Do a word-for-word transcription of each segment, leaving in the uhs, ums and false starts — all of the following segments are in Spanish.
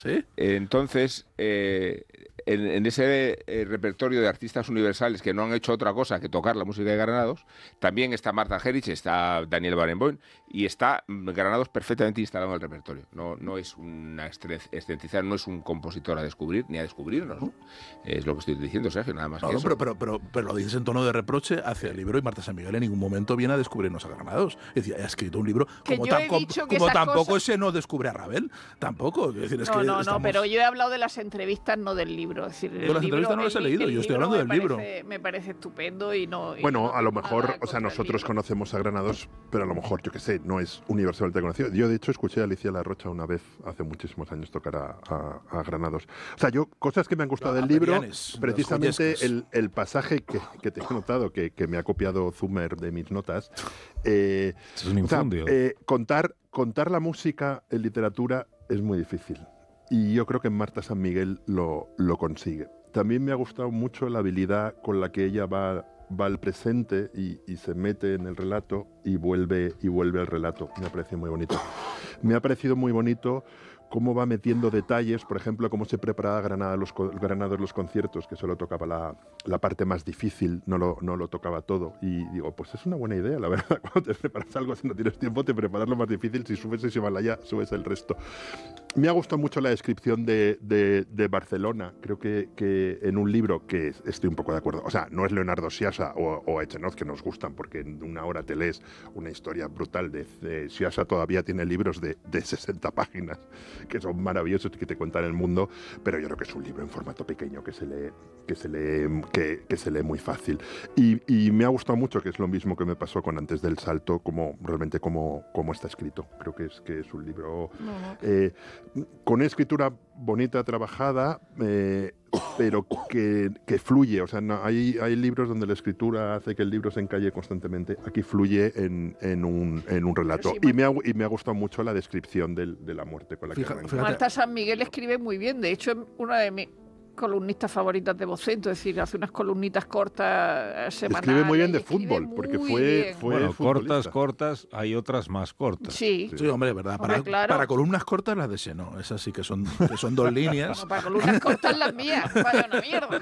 ¿Sí? Entonces, eh, en, en ese eh, repertorio de artistas universales que no han hecho otra cosa que tocar la música de Granados, también está Martha Herrich, está Daniel Barenboim y está Granados perfectamente instalado en el repertorio. No, no es una excentricidad, no es un compositor a descubrir ni a descubrirnos, ¿no? Es lo que estoy diciendo, Sergio, nada más No, que no, eso. pero, pero, pero, pero lo dices en tono de reproche hacia el libro, y Marta San Miguel en ningún momento viene a descubrirnos a Granados. Es decir, ha escrito un libro Que como, yo tan, he como, dicho que como esas tampoco cosas- ese no descubre a Ravel. Tampoco. Es decir, es No, que no, estamos... no, pero yo he hablado de las entrevistas, no del libro. Es decir, Yo el las libro, entrevistas no las he el- leído, el yo estoy libro hablando me del libro. parece- Me parece estupendo y no. y Bueno, no a lo tengo mejor, nada o sea, contra el nosotros libro. conocemos a Granados, pero a lo mejor, yo qué sé, no es universalmente conocido. Yo, de hecho, escuché a Alicia La Rocha una vez, hace muchísimos años, tocar a, a- a Granados. O sea, yo, cosas que me han gustado Los del libro, Aperianes, precisamente las el, el pasaje que, que te he notado, que, que me ha copiado Zumer de mis notas. Eh, Es un o sea, infundio. eh, contar, contar la música en literatura es muy difícil. Y yo creo que Marta San Miguel lo, lo consigue. También me ha gustado mucho la habilidad con la que ella va, va al presente y, y se mete en el relato y vuelve, y vuelve al relato. Me ha parecido muy bonito. Me ha parecido muy bonito cómo va metiendo detalles, por ejemplo, cómo se preparaba Granada los, Granados los conciertos, que solo tocaba la, la parte más difícil, no lo, no lo tocaba todo. Y digo, pues es una buena idea, la verdad. Cuando te preparas algo, si no tienes tiempo, te preparas lo más difícil. Si subes ese Himalaya, subes el resto. Me ha gustado mucho la descripción de, de, de Barcelona. Creo que, que en un libro que estoy un poco de acuerdo. O sea, no es Leonardo Sciascia o, o Echenoz que nos gustan, porque en una hora te lees una historia brutal. De, de Sciascia todavía tiene libros de, de sesenta páginas que son maravillosos, que te cuentan el mundo, pero yo creo que es un libro en formato pequeño que se lee, que se lee, que, que se lee muy fácil. Y, y me ha gustado mucho, que es lo mismo que me pasó con Antes del Salto, como realmente como, como está escrito. Creo que es, que es un libro eh, con una escritura bonita, trabajada, eh, pero que, que fluye. O sea, no, hay, hay libros donde la escritura hace que el libro se encalle constantemente. Aquí fluye en, en, un, en un relato. Sí, y, me ha, y me ha gustado mucho la descripción del, de la muerte con la Fija- que arranca. fíjate. Marta San Miguel escribe muy bien. De hecho, es una de mis columnistas favoritas de Vocento. Es decir, hace unas columnitas cortas semanales. Escribe muy bien de y escribe fútbol, porque muy fue, bien. fue Bueno, futbolista. cortas, cortas, hay otras más cortas. Sí. Sí, hombre, verdad. Hombre, Para, claro. para columnas cortas las de Seno, esas sí que son, que son dos líneas. Como para columnas cortas las mías. Vaya una mierda.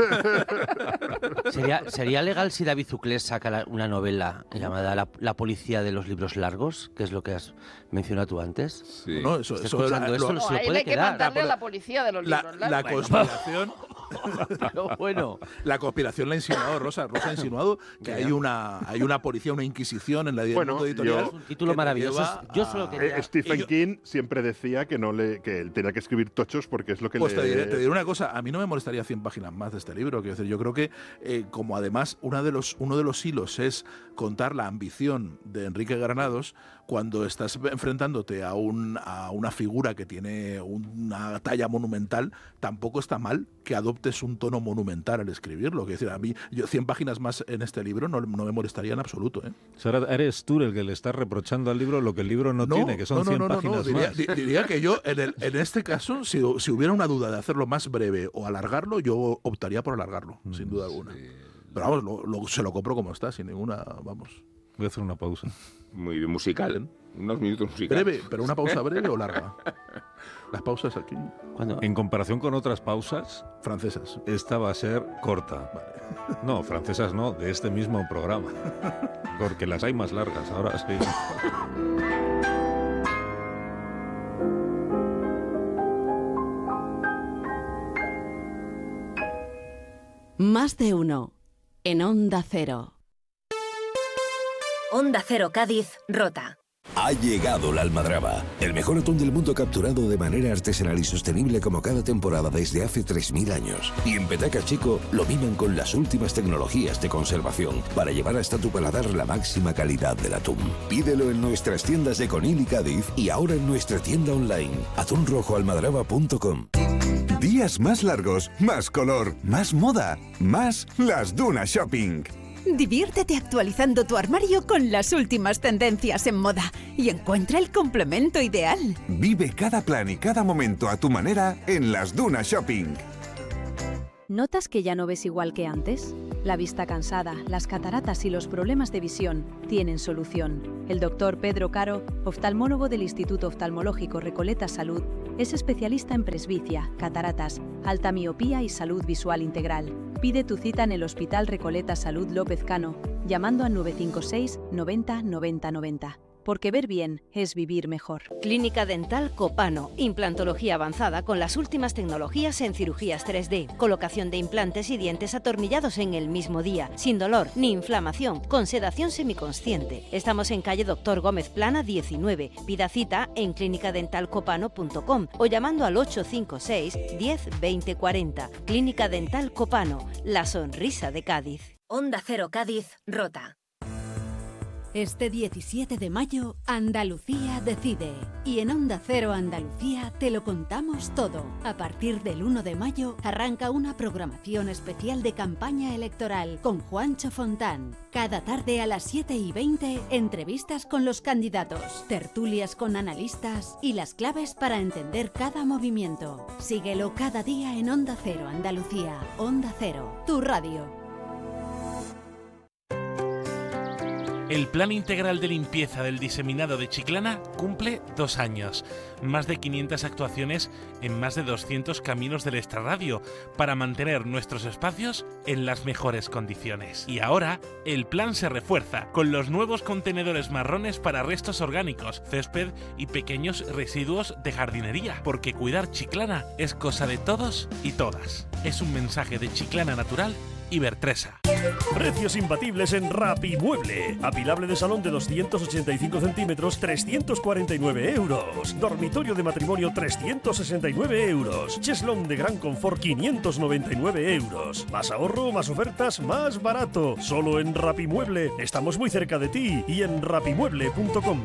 ¿Sería, ¿Sería legal si David Zuclés saca la- una novela llamada la, la policía de los libros largos, que es lo que has mencionado tú antes? Sí. No, eso, ¿Está eso escuchando lo- esto? lo- Se No, lo a él puede hay que quedar. mandarle a la policía de los la, libros la largos. conspiración, Pero bueno, la conspiración la ha insinuado Rosa. Rosa ha insinuado que hay una, hay una policía, una inquisición en la Bueno, mundo editorial. yo- es un título que te maravilloso. lleva Yo a- solo quería... Eh, Stephen Y yo- King siempre decía que no le que él tenía que escribir tochos porque es lo que Pues le... te diré, te diré una cosa, a mí no me molestaría cien páginas más de este libro. Quiero decir, yo creo que, eh, como además una de los, uno de los hilos es contar la ambición de Enrique Granados, cuando estás enfrentándote a, un, a una figura que tiene una talla monumental, tampoco está mal que adoptes un tono monumental al escribirlo. Quiero decir, a mí, yo cien páginas más en este libro no, no me molestaría en absoluto. ¿eh? O sea, ahora eres tú el que le estás reprochando al libro lo que el libro no, tiene, que son no, no, cien no, no, no. páginas Diría, más. di- diría que yo, en, el- en este caso, si, si hubiera una duda de hacerlo más breve o alargarlo, yo optaría por alargarlo, Mm, sin duda alguna. Pero vamos, lo- lo- se lo compro como está, sin ninguna, vamos. Voy a hacer una pausa. Muy musical, ¿eh? Unos minutos musicales. Breve, pero una pausa breve o larga. Las pausas aquí, ¿Cuándo? En comparación con otras pausas, francesas. esta va a ser corta. No, francesas no, de este mismo programa. Porque las hay más largas, ahora sí. Más de uno. En Onda Cero. Onda Cero Cádiz, Rota. Ha llegado la almadraba, el mejor atún del mundo capturado de manera artesanal y sostenible como cada temporada desde hace tres mil años. Y en Petaca Chico lo miman con las últimas tecnologías de conservación para llevar hasta tu paladar la máxima calidad del atún. Pídelo en nuestras tiendas de Conil y Cádiz y ahora en nuestra tienda online, atún rojo almadraba punto com. Días más largos, más color, más moda, más Las Dunas Shopping. Diviértete actualizando tu armario con las últimas tendencias en moda y encuentra el complemento ideal. Vive cada plan y cada momento a tu manera en Las Dunas Shopping. ¿Notas que ya no ves igual que antes? La vista cansada, las cataratas y los problemas de visión tienen solución. El doctor Pedro Caro, oftalmólogo del Instituto Oftalmológico Recoleta Salud, Es especialista en presbicia, cataratas, alta miopía y salud visual integral. Pide tu cita en el Hospital Recoleta Salud López Cano, llamando al nueve cinco seis noventa noventa noventa. Porque ver bien es vivir mejor. Clínica Dental Copano. Implantología avanzada con las últimas tecnologías en cirugías tres D. Colocación de implantes y dientes atornillados en el mismo día. Sin dolor ni inflamación. Con sedación semiconsciente. Estamos en calle Doctor Gómez Plana diecinueve. Pida cita en clínica dental copano punto com o llamando al ocho cinco seis diez veinte cuarenta. Clínica Dental Copano. La sonrisa de Cádiz. Onda Cero Cádiz, Rota. Este diecisiete de mayo, Andalucía decide. Y en Onda Cero Andalucía te lo contamos todo. A partir del uno de mayo arranca una programación especial de campaña electoral con Juancho Fontán. Cada tarde a las siete y veinte, entrevistas con los candidatos, tertulias con analistas y las claves para entender cada movimiento. Síguelo cada día en Onda Cero Andalucía. Onda Cero, tu radio. El Plan Integral de Limpieza del Diseminado de Chiclana cumple dos años. Más de quinientas actuaciones en más de doscientos caminos del extrarradio para mantener nuestros espacios en las mejores condiciones. Y ahora, el plan se refuerza con los nuevos contenedores marrones para restos orgánicos, césped y pequeños residuos de jardinería. Porque cuidar Chiclana es cosa de todos y todas. Es un mensaje de Chiclana Natural y Bertresa. Precios imbatibles en Rapimueble. Apilable de salón de doscientos ochenta y cinco centímetros, trescientos cuarenta y nueve euros. Dormitorio de matrimonio, trescientos sesenta y nueve euros. Cheslón de gran confort, quinientos noventa y nueve euros. Más ahorro, más ofertas, más barato. Solo en Rapimueble. Estamos muy cerca de ti y en rapimueble punto com.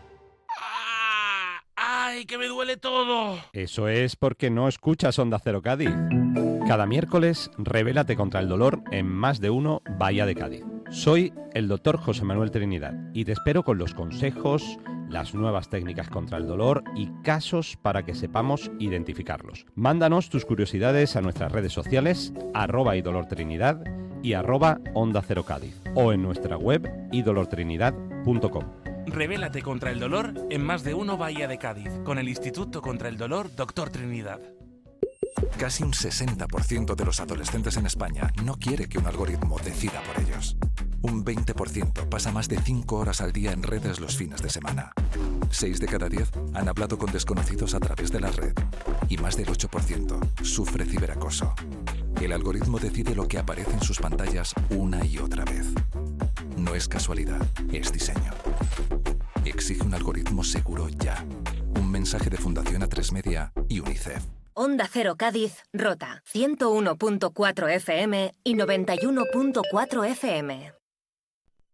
¡Ay, que me duele todo! Eso es porque no escuchas Onda Cero Cádiz. Cada miércoles, rebélate contra el dolor en Más de Uno Bahía de Cádiz. Soy el doctor José Manuel Trinidad y te espero con los consejos, las nuevas técnicas contra el dolor y casos para que sepamos identificarlos. Mándanos tus curiosidades a nuestras redes sociales, arroba idolortrinidad y arroba Onda Cero Cádiz o en nuestra web idolortrinidad punto com. Rebélate contra el dolor en Más de Uno Bahía de Cádiz con el Instituto contra el Dolor doctor Trinidad. Casi un sesenta por ciento de los adolescentes en España no quiere que un algoritmo decida por ellos. Un veinte por ciento pasa más de cinco horas al día en redes los fines de semana. seis de cada diez han hablado con desconocidos a través de la red. Y más del ocho por ciento sufre ciberacoso. El algoritmo decide lo que aparece en sus pantallas una y otra vez. No es casualidad, es diseño. Exige un algoritmo seguro ya. Un mensaje de Fundación A tres Media y UNICEF. Onda Cero Cádiz, Rota, ciento uno punto cuatro F M y noventa y uno punto cuatro F M.